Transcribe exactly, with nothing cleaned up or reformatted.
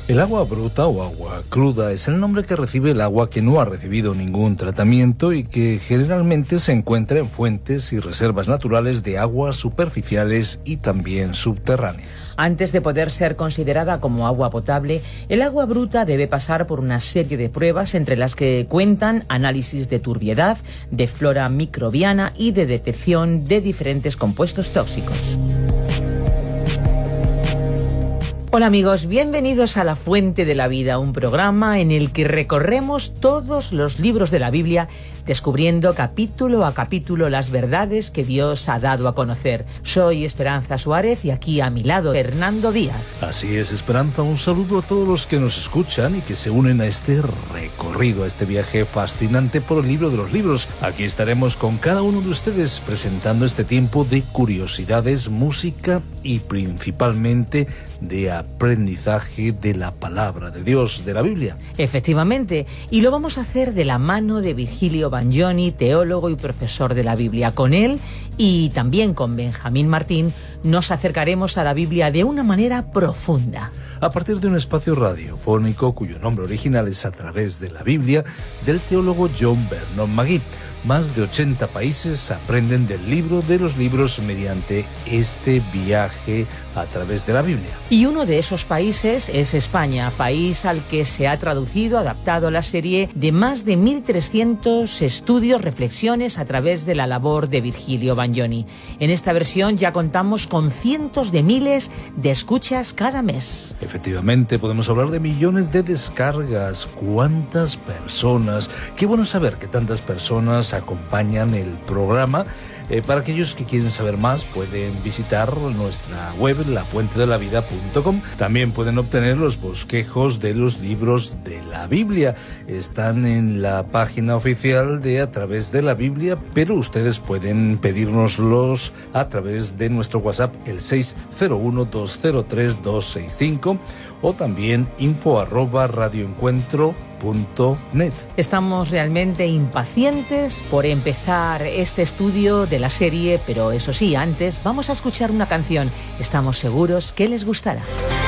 El agua bruta o agua cruda es el nombre que recibe el agua que no ha recibido ningún tratamiento y que generalmente se encuentra en fuentes y reservas naturales de aguas superficiales y también subterráneas. Antes de poder ser considerada como agua potable, el agua bruta debe pasar por una serie de pruebas entre las que cuentan análisis de turbiedad, de flora microbiana y de detección de diferentes compuestos tóxicos. Hola amigos, bienvenidos a La Fuente de la Vida, un programa en el que recorremos todos los libros de la Biblia, descubriendo capítulo a capítulo las verdades que Dios ha dado a conocer. Soy Esperanza Suárez y aquí a mi lado Fernando Díaz. Así es, Esperanza, un saludo a todos los que nos escuchan y que se unen a este recorrido, a este viaje fascinante por el libro de los libros. Aquí estaremos con cada uno de ustedes presentando este tiempo de curiosidades, música y principalmente de aprendizaje de la palabra de Dios, de la Biblia. Efectivamente, y lo vamos a hacer de la mano de Virgilio Bagnoni, teólogo y profesor de la Biblia. Con él y también con Benjamín Martín nos acercaremos a la Biblia de una manera profunda. A partir de un espacio radiofónico cuyo nombre original es A Través de la Biblia, del teólogo John Vernon Magee. Más de ochenta países aprenden del libro de los libros mediante este viaje a través de la Biblia. Y uno de esos países es España, país al que se ha traducido, adaptado la serie de más de mil trescientos estudios, reflexiones a través de la labor de Virgilio Bagnoni. En esta versión ya contamos con cientos de miles de escuchas cada mes. Efectivamente, podemos hablar de millones de descargas. ¿Cuántas personas? Qué bueno saber que tantas personas acompañan el programa. Eh, para aquellos que quieren saber más, pueden visitar nuestra web, la fuente de la vida punto com. También pueden obtener los bosquejos de los libros de la Biblia. Están en la página oficial de A Través de la Biblia, pero ustedes pueden pedírnoslos a través de nuestro WhatsApp, el seis cero uno, dos cero tres, dos seis cinco, o también info arroba radioencuentro punto net. Estamos realmente impacientes por empezar este estudio de la serie, pero eso sí, antes vamos a escuchar una canción. Estamos seguros que les gustará.